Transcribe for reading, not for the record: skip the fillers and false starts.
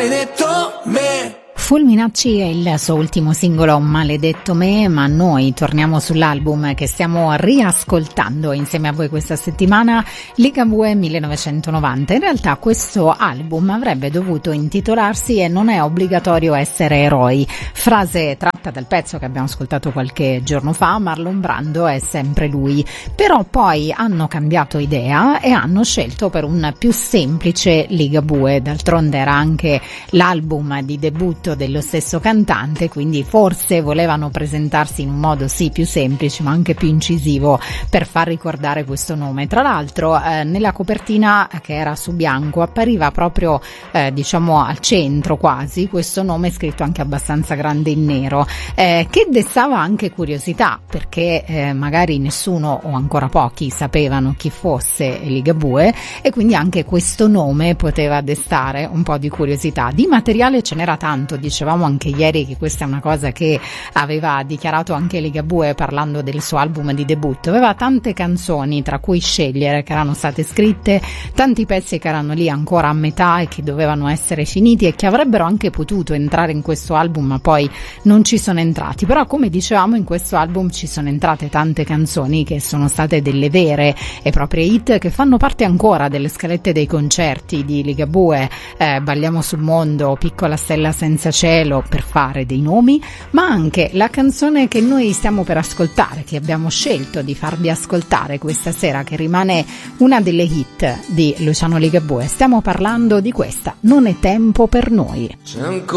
maledetto me. Fulminacci è il suo ultimo singolo Maledetto me, ma noi torniamo sull'album che stiamo riascoltando insieme a voi questa settimana, Ligabue 1990. In realtà questo album avrebbe dovuto intitolarsi E non è obbligatorio essere eroi, frase tratta dal pezzo che abbiamo ascoltato qualche giorno fa, Marlon Brando è sempre lui, però poi hanno cambiato idea e hanno scelto per un più semplice Ligabue, d'altronde era anche l'album di debutto dello stesso cantante, quindi forse volevano presentarsi in un modo sì più semplice ma anche più incisivo per far ricordare questo nome. Tra l'altro nella copertina, che era su bianco, appariva proprio diciamo al centro quasi questo nome scritto anche abbastanza grande in nero, che destava anche curiosità, perché magari nessuno o ancora pochi sapevano chi fosse Ligabue e quindi anche questo nome poteva destare un po' di curiosità. Di materiale ce n'era tanto, dicevamo anche ieri che questa è una cosa che aveva dichiarato anche Ligabue parlando del suo album di debutto, aveva tante canzoni tra cui scegliere che erano state scritte, tanti pezzi che erano lì ancora a metà e che dovevano essere finiti e che avrebbero anche potuto entrare in questo album ma poi non ci sono entrati, però come dicevamo in questo album ci sono entrate tante canzoni che sono state delle vere e proprie hit che fanno parte ancora delle scalette dei concerti di Ligabue, Balliamo sul mondo, Piccola stella senza cielo, per fare dei nomi, ma anche la canzone che noi stiamo per ascoltare, che abbiamo scelto di farvi ascoltare questa sera, che rimane una delle hit di Luciano Ligabue. Stiamo parlando di questa, Non è tempo per noi.